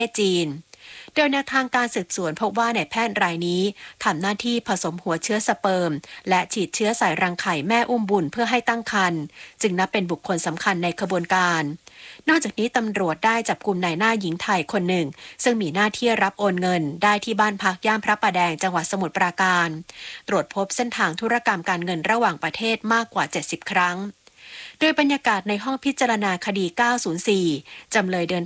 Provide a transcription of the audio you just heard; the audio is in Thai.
จีนโดยแนวทางการสืบสวนพบว่านายแพทย์รายนี้ทำหน้าที่ผสมหัวเชื้อสเปิร์มและฉีดเชื้อใส่รังไข่แม่อุ้มบุญเพื่อให้ตั้งครรภ์จึงนับเป็นบุคคลสำคัญในขบวนการนอกจากนี้ตำรวจได้จับกุมนายหน้าหญิงไทยคนหนึ่งซึ่งมีหน้าที่รับโอนเงินได้ที่บ้านพักย่านพระประแดงจังหวัดสมุทรปราการตรวจพบเส้นทางธุรกรรมการเงินระหว่างประเทศมากกว่า70ครั้งโดยบรรยากาศในห้องพิจารณาคดี904จำเลยเดิน